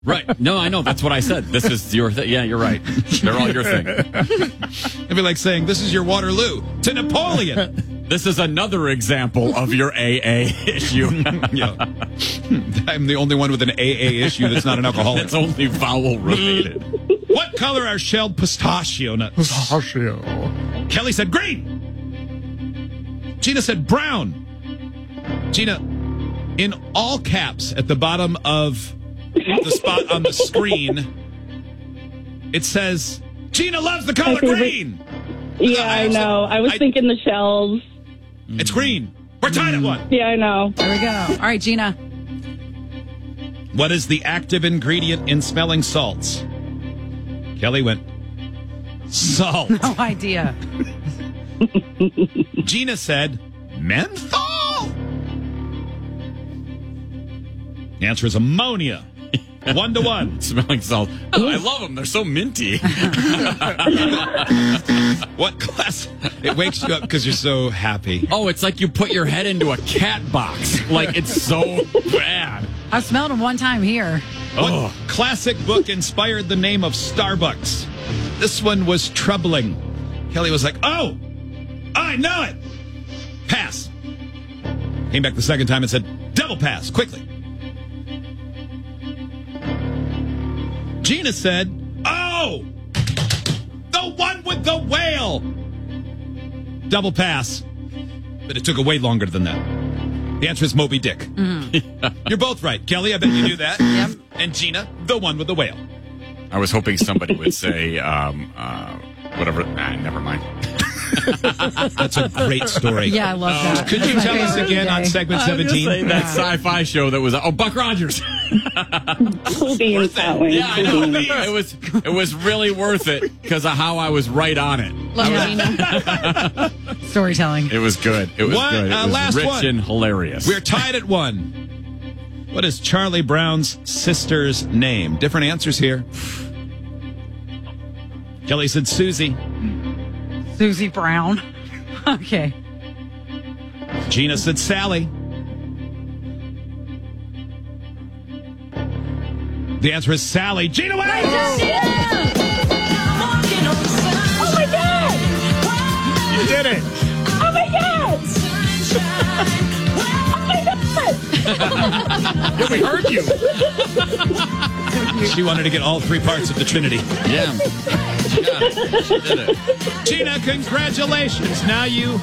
Right. No, I know. That's what I said. This is your thing. Yeah, you're right. They're all your thing. It'd be like saying, this is your Waterloo to Napoleon. This is another example of your AA issue. Yeah. I'm the only one with an AA issue that's not an alcoholic. It's only vowel related. What color are shelled pistachio nuts? Pistachio. Kelly said green. Gina said brown. Gina, in all caps at the bottom of the spot on the screen, it says, Gina loves the color green. Yeah, I know. I was thinking the shells. It's green. We're tied at one. Yeah, I know. There we go. All right, Gina. What is the active ingredient in smelling salts? Kelly went, salt. No idea. Gina said, menthol. The answer is ammonia. 1-1. Smelling salt. Oh, I love them. They're so minty. What class? It wakes you up because you're so happy. Oh, it's like you put your head into a cat box. Like, it's so bad. I've smelled them one time here. What classic book inspired the name of Starbucks? This one was troubling. Kelly was like, oh, I know it. Pass. Came back the second time and said, double pass, quickly. Gina said, oh, the one with the whale. Double pass. But it took way longer than that. The answer is Moby Dick. You're both right. Kelly, I bet you knew that. Yep. And Gina, the one with the whale. I was hoping somebody would say, whatever. Never mind. That's a great story. Yeah, I love that. Could you tell us again on segment 17? That sci-fi show that was, Buck Rogers. Cool beans that way. Yeah, I know. It was really worth it because of how I was right on it. Love Gina. Storytelling. It was good. It was One, good. It was last rich one. and hilarious. We're tied at 1. What is Charlie Brown's sister's name? Different answers here. Kelly said Susie. Susie Brown. Okay. Gina said Sally. The answer is Sally. Gina wins! Oh my God! You did it! Oh my God! Oh my God! Yeah, we heard you. She wanted to get all three parts of the Trinity. Yeah. She did it. Gina, congratulations. Now you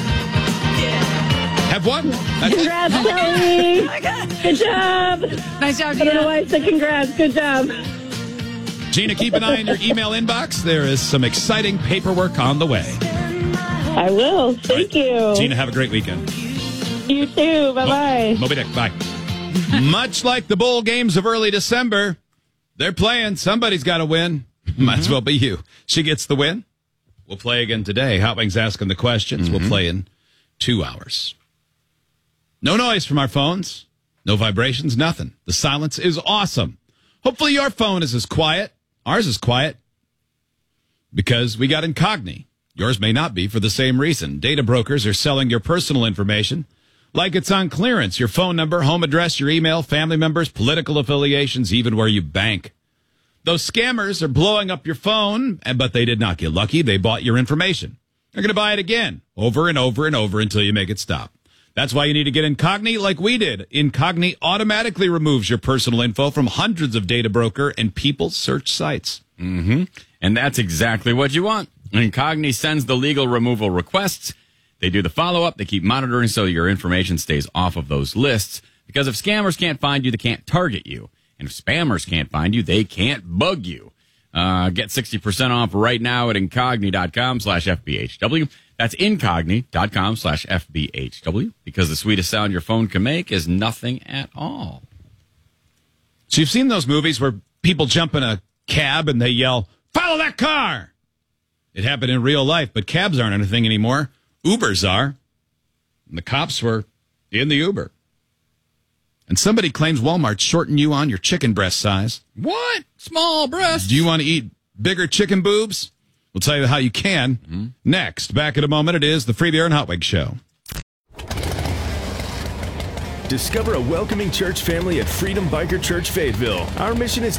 have won. That's it. Congrats, Kelly! Good job! Nice job, I don't know Gina. why I said congrats. Good job. Gina, keep an eye on your email inbox. There is some exciting paperwork on the way. I will. Thank you. Gina, have a great weekend. You too. Bye-bye. Moby Dick, bye. Much like the bowl games of early December, they're playing. Somebody's got to win. Might as well be you. She gets the win. We'll play again today. Hot Wings asking the questions. We'll play in 2 hours. No noise from our phones. No vibrations, nothing. The silence is awesome. Hopefully your phone is as quiet. Ours is quiet because we got Incogni. Yours may not be for the same reason. Data brokers are selling your personal information like it's on clearance. Your phone number, home address, your email, family members, political affiliations, even where you bank. Those scammers are blowing up your phone, but they did not get lucky. They bought your information. They're going to buy it again, over and over and over until you make it stop. That's why you need to get Incogni like we did. Incogni automatically removes your personal info from hundreds of data broker and people search sites. And that's exactly what you want. Incogni sends the legal removal requests. They do the follow-up. They keep monitoring so your information stays off of those lists. Because if scammers can't find you, they can't target you. And if spammers can't find you, they can't bug you. Get 60% off right now at incogni.com/FBHW. That's incogni.com/FBHW. Because the sweetest sound your phone can make is nothing at all. So you've seen those movies where people jump in a cab and they yell, "Follow that car!" It happened in real life, but cabs aren't anything anymore. Ubers are. And the cops were in the Uber. And somebody claims Walmart shortened you on your chicken breast size. What? Small breasts? Do you want to eat bigger chicken boobs? We'll tell you how you can. Next, back in a moment, it is the Free Beer and Hot Wings Show. Discover a welcoming church family at Freedom Biker Church Fayetteville. Our mission is